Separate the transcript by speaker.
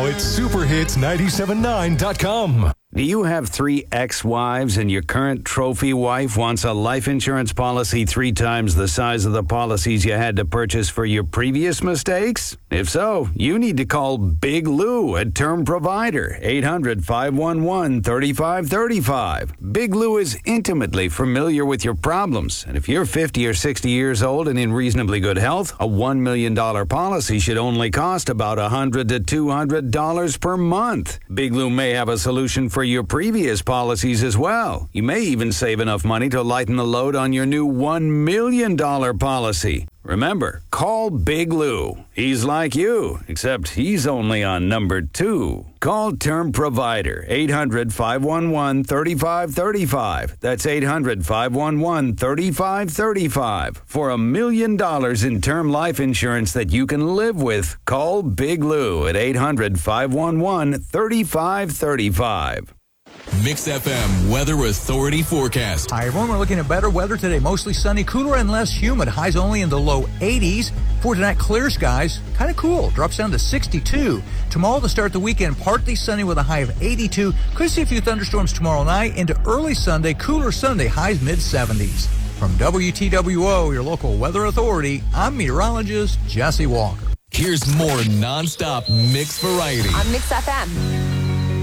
Speaker 1: at superhits979.com.
Speaker 2: Do you have 3 ex-wives and your current trophy wife wants a life insurance policy 3 times the size of the policies you had to purchase for your previous mistakes? If so, you need to call Big Lou at Term Provider, 800-511-3535. Big Lou is intimately familiar with your problems, and if you're 50 or 60 years old and in reasonably good health, a $1 million policy should only cost about $100 to $200 per month. Big Lou may have a solution for your previous policies as well. You may even save enough money to lighten the load on your new $1 million policy. Remember, call Big Lou. He's like you, except he's only on number 2. Call Term Provider, 800-511-3535. That's 800-511-3535. For $1 million in term life insurance that you can live with, call Big Lou at 800-511-3535.
Speaker 3: Mix FM Weather Authority forecast.
Speaker 4: Hi, everyone. We're looking at better weather today. Mostly sunny, cooler and less humid. Highs only in the low 80s. For tonight, clear skies. Kind of cool. Drops down to 62. Tomorrow to start the weekend, partly sunny with a high of 82. Could see a few thunderstorms tomorrow night. Into early Sunday, cooler Sunday. Highs mid-70s. From WTWO, your local weather authority, I'm meteorologist Jesse Walker.
Speaker 3: Here's more nonstop mix variety
Speaker 5: on Mix FM.